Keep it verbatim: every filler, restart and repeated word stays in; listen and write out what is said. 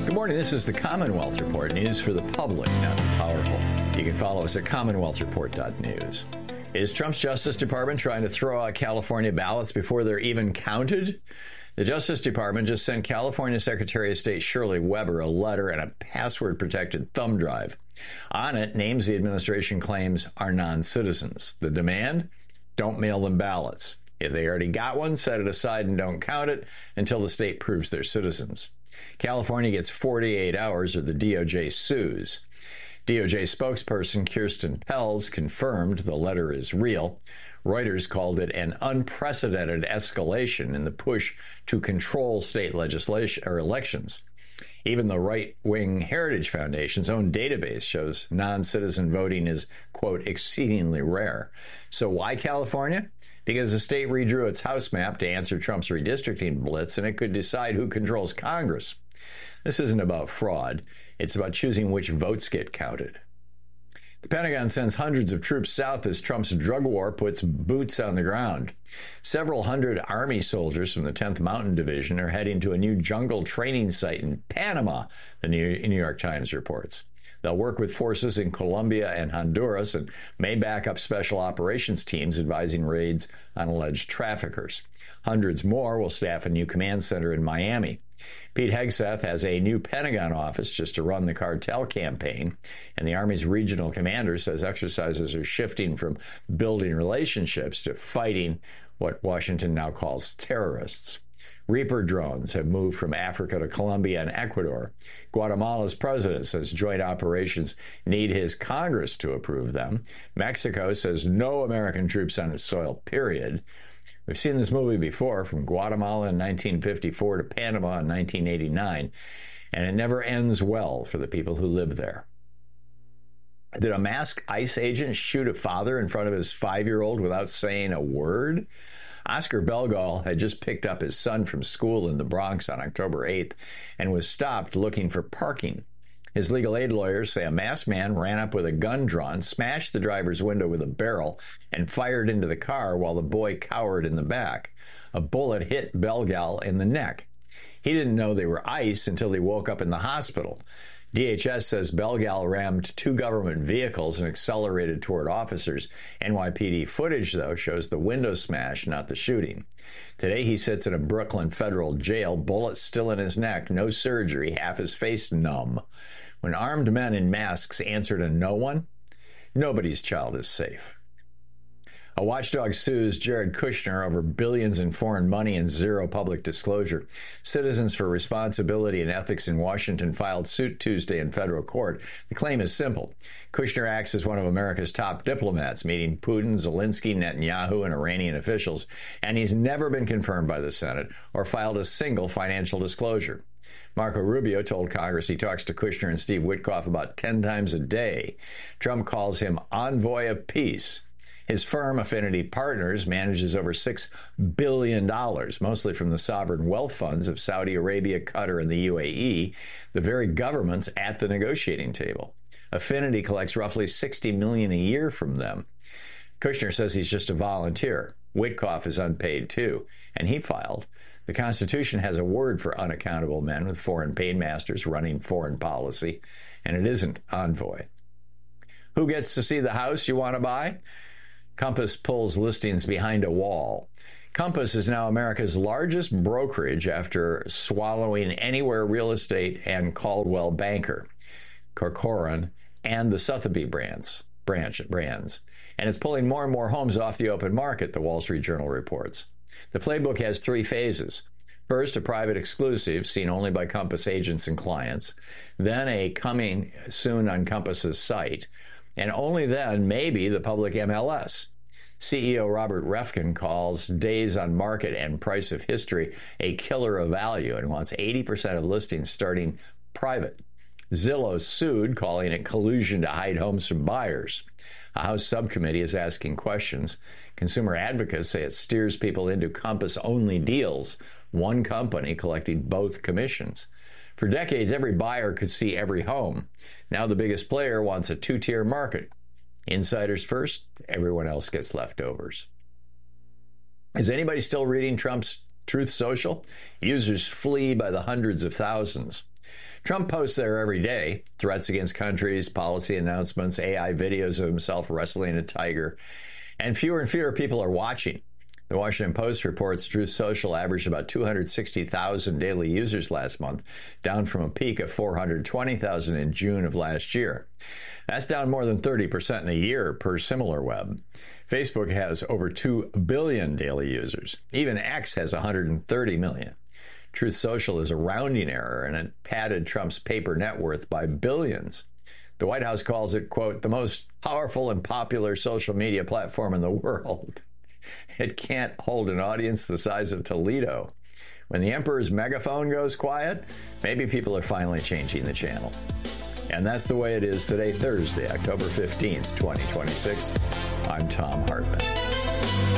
Good morning. This is the Commonwealth Report, news for the public, not the powerful. You can follow us at commonwealth report dot news. Is Trump's Justice Department trying to throw out California ballots before they're even counted? The Justice Department just sent California Secretary of State Shirley Weber a letter and a password-protected thumb drive. On it, names the administration claims are non-citizens. The demand? Don't mail them ballots. If they already got one, set it aside and don't count it until the state proves they're citizens. California gets forty-eight hours or the D O J sues. D O J spokesperson Kirsten Pelz confirmed the letter is real. Reuters called it an unprecedented escalation in the push to control state legislation or elections. Even the right-wing Heritage Foundation's own database shows non-citizen voting is, quote, exceedingly rare. So why California? Because the state redrew its House map to answer Trump's redistricting blitz, and it could decide who controls Congress. This isn't about fraud. It's about choosing which votes get counted. The Pentagon sends hundreds of troops south as Trump's drug war puts boots on the ground. Several hundred Army soldiers from the tenth Mountain Division are heading to a new jungle training site in Panama, the New York Times reports. They'll work with forces in Colombia and Honduras and may back up special operations teams advising raids on alleged traffickers. Hundreds more will staff a new command center in Miami. Pete Hegseth has a new Pentagon office just to run the cartel campaign, and the Army's regional commander says exercises are shifting from building relationships to fighting what Washington now calls terrorists. Reaper drones have moved from Africa to Colombia and Ecuador. Guatemala's president says joint operations need his Congress to approve them. Mexico says no American troops on its soil, period. We've seen this movie before, from Guatemala in nineteen fifty-four to Panama in nineteen eighty-nine, and it never ends well for the people who live there. Did a masked ICE agent shoot a father in front of his five-year-old without saying a word? Oscar Belgal had just picked up his son from school in the Bronx on October eighth and was stopped looking for parking. His legal aid lawyers say a masked man ran up with a gun drawn, smashed the driver's window with a barrel, and fired into the car while the boy cowered in the back. A bullet hit Belgal in the neck. He didn't know they were ICE until he woke up in the hospital. D H S says Belgal rammed two government vehicles and accelerated toward officers. N Y P D footage, though, shows the window smash, not the shooting. Today, he sits in a Brooklyn federal jail, bullets still in his neck, no surgery, half his face numb. When armed men in masks answer to no one, nobody's child is safe. A watchdog sues Jared Kushner over billions in foreign money and zero public disclosure. Citizens for Responsibility and Ethics in Washington filed suit Tuesday in federal court. The claim is simple. Kushner acts as one of America's top diplomats, meeting Putin, Zelensky, Netanyahu, and Iranian officials, and he's never been confirmed by the Senate or filed a single financial disclosure. Marco Rubio told Congress he talks to Kushner and Steve Witkoff about ten times a day. Trump calls him envoy of peace. His firm, Affinity Partners, manages over six billion dollars, mostly from the sovereign wealth funds of Saudi Arabia, Qatar, and the U A E, the very governments at the negotiating table. Affinity collects roughly sixty million dollars a year from them. Kushner says he's just a volunteer. Witkoff is unpaid, too, and he filed. The Constitution has a word for unaccountable men with foreign paymasters running foreign policy, and it isn't envoy. Who gets to see the house you want to buy? Compass pulls listings behind a wall. Compass is now America's largest brokerage after swallowing Anywhere Real Estate and Caldwell Banker, Corcoran, and the Sotheby brands, branch, brands. And it's pulling more and more homes off the open market, the Wall Street Journal reports. The playbook has three phases. First, a private exclusive seen only by Compass agents and clients. Then a coming soon on Compass's site. And only then, maybe, the public M L S. C E O Robert Refkin calls days on market and price of history a killer of value and wants eighty percent of listings starting private. Zillow sued, calling it collusion to hide homes from buyers. A House subcommittee is asking questions. Consumer advocates say it steers people into Compass-only deals, one company collecting both commissions. For decades, every buyer could see every home. Now the biggest player wants a two-tier market. Insiders first, everyone else gets leftovers. Is anybody still reading Trump's Truth Social, users flee by the hundreds of thousands. Trump posts there every day, threats against countries, policy announcements, A I videos of himself wrestling a tiger, and fewer and fewer people are watching. The Washington Post reports Truth Social averaged about two hundred sixty thousand daily users last month, down from a peak of four hundred twenty thousand in June of last year. That's down more than thirty percent in a year per SimilarWeb. Facebook has over two billion daily users. Even X has one hundred thirty million. Truth Social is a rounding error, and it padded Trump's paper net worth by billions. The White House calls it, quote, the most powerful and popular social media platform in the world. It can't hold an audience the size of Toledo. When the emperor's megaphone goes quiet, maybe people are finally changing the channel. And that's the way it is today, Thursday, October fifteenth, twenty twenty-six. I'm Thom Hartmann.